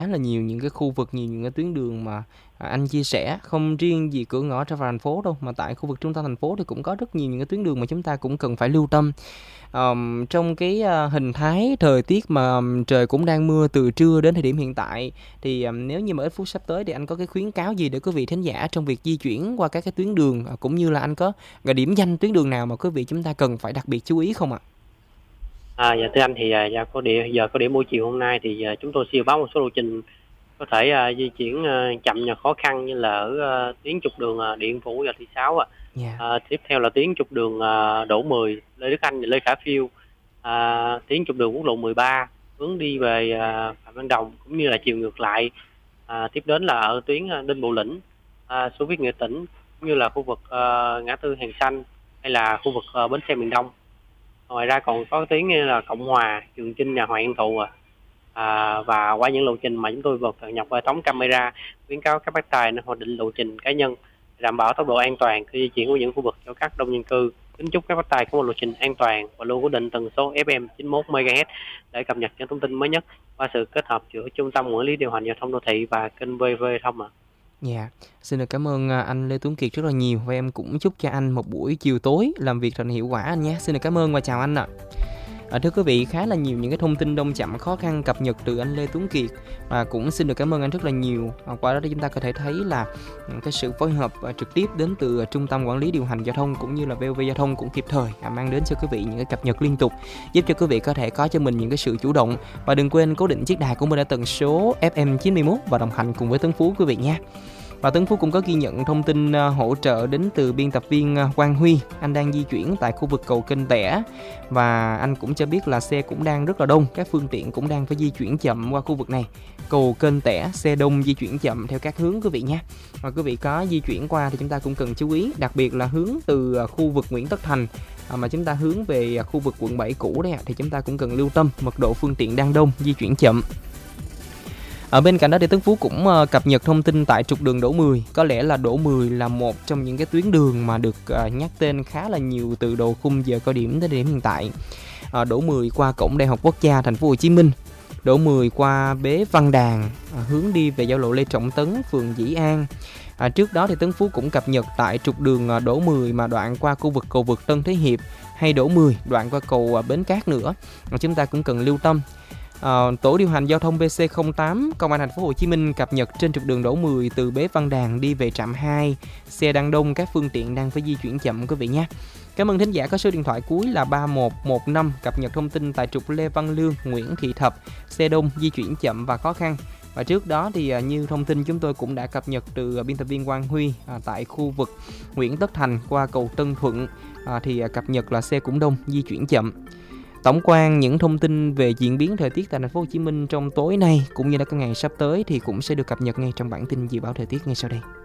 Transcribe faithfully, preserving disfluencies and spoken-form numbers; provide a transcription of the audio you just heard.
Khá là nhiều những cái khu vực, nhiều những cái tuyến đường mà, à, anh chia sẻ, không riêng gì cửa ngõ ra vào thành phố đâu, mà tại khu vực trung tâm thành phố thì cũng có rất nhiều những cái tuyến đường mà chúng ta cũng cần phải lưu tâm. Ờm, trong cái, a, hình thái thời tiết mà ừm, trời cũng đang mưa từ trưa đến thời điểm hiện tại, thì, ờm, nếu như mà ít phút sắp tới thì anh có cái khuyến cáo gì để quý vị thính giả trong việc di chuyển qua các cái tuyến đường, à, cũng như là anh có, gọi, điểm danh tuyến đường nào mà quý vị chúng ta cần phải đặc biệt chú ý không ạ? À, dạ thưa anh thì à, dạ có địa giờ có điểm buổi chiều hôm nay thì à, chúng tôi sẽ dự báo một số lộ trình có thể à, di chuyển à, chậm và khó khăn, như là ở à, tuyến trục đường à, Điện Phủ và thị sáu à. Yeah. À, tiếp theo là tuyến trục đường à, Đỗ mười Lê Đức Anh và Lê Khả Phiêu, à, tuyến trục đường quốc lộ mười ba hướng đi về à, Phạm Văn Đồng, cũng như là chiều ngược lại. À, tiếp đến là ở tuyến à, Đinh Bộ Lĩnh, à, Xô Viết Nghệ Tĩnh, cũng như là khu vực à, ngã tư Hàng Xanh, hay là khu vực à, bến xe miền Đông. Ngoài ra còn có tuyến như là Cộng Hòa, Trường Chinh, nhà Hoàng An Thụ à. À, và qua những lộ trình mà chúng tôi vừa cập nhật hệ thống camera, khuyến cáo các bác tài nên hoạch định lộ trình cá nhân, đảm bảo tốc độ an toàn khi di chuyển qua những khu vực cho các đông dân cư. Kính chúc các bác tài có một lộ trình an toàn và luôn cố định tần số ép em chín mươi mốt mê ga héc để cập nhật những thông tin mới nhất qua sự kết hợp giữa Trung tâm Quản lý điều hành giao thông đô thị và kênh vê vê Thông ạ. Dạ, xin được cảm ơn, à, anh Lê Tuấn Kiệt rất là nhiều, và em cũng chúc cho anh một buổi chiều tối làm việc thật là hiệu quả anh nhé. Xin được cảm ơn và chào anh ạ. À, thưa quý vị, khá là nhiều những cái thông tin đông chậm khó khăn cập nhật từ anh Lê Tuấn Kiệt, và cũng xin được cảm ơn anh rất là nhiều. À, qua đó thì chúng ta có thể thấy là ừ, cái sự phối hợp à, trực tiếp đến từ à, Trung tâm Quản lý điều hành giao thông cũng như là vê o vê Giao thông cũng kịp thời, à, mang đến cho quý vị những cái cập nhật liên tục, giúp cho quý vị có thể có cho mình những cái sự chủ động. Và đừng quên cố định chiếc đài của mình ở tần số ép em chín mươi mốt và đồng hành cùng với Tấn Phú quý vị nha. Và Tấn Phú cũng có ghi nhận thông tin uh, hỗ trợ đến từ biên tập viên uh, Quang Huy. Anh đang di chuyển tại khu vực cầu Kênh Tẻ, và anh cũng cho biết là xe cũng đang rất là đông, các phương tiện cũng đang phải di chuyển chậm qua khu vực này. Cầu Kênh Tẻ, xe đông di chuyển chậm theo các hướng quý vị nhé. Và quý vị có di chuyển qua thì chúng ta cũng cần chú ý, đặc biệt là hướng từ uh, khu vực Nguyễn Tất Thành uh, mà chúng ta hướng về uh, khu vực quận bảy cũ đấy, thì chúng ta cũng cần lưu tâm mật độ phương tiện đang đông, di chuyển chậm. Ở bên cạnh đó thì Tấn Phú cũng uh, cập nhật thông tin tại trục đường Đỗ mười. Có lẽ là Đỗ mười là một trong những cái tuyến đường mà được uh, nhắc tên khá là nhiều từ đầu khung giờ cao điểm tới điểm hiện tại. Uh, Đỗ mười qua cổng Đại học Quốc gia Thành phố Hồ Chí Minh, Đỗ mười qua Bế Văn Đàn, uh, hướng đi về giao lộ Lê Trọng Tấn, phường Dĩ An. À, trước đó thì Tấn Phú cũng cập nhật tại trục đường uh, Đỗ mười mà đoạn qua khu vực cầu vượt Tân Thế Hiệp, hay Đỗ mười đoạn qua cầu uh, Bến Cát nữa. Uh, chúng ta cũng cần lưu tâm. À, tổ điều hành giao thông bê xê không tám Công an Thành phố Hồ Chí Minh cập nhật trên trục đường Đỗ mười từ Bế Văn Đàn đi về trạm hai, xe đang đông, các phương tiện đang phải di chuyển chậm quý vị nhé. Cảm ơn thính giả có số điện thoại cuối là ba một một năm cập nhật thông tin tại trục Lê Văn Lương, Nguyễn Thị Thập, xe đông, di chuyển chậm và khó khăn. Và trước đó thì à, như thông tin chúng tôi cũng đã cập nhật từ à, biên tập viên Quang Huy, à, tại khu vực Nguyễn Tất Thành qua cầu Tân Thuận, à, thì à, cập nhật là xe cũng đông, di chuyển chậm. Tổng quan những thông tin về diễn biến thời tiết tại Thành phố Hồ Chí Minh trong tối nay cũng như là các ngày sắp tới thì cũng sẽ được cập nhật ngay trong bản tin dự báo thời tiết ngay sau đây.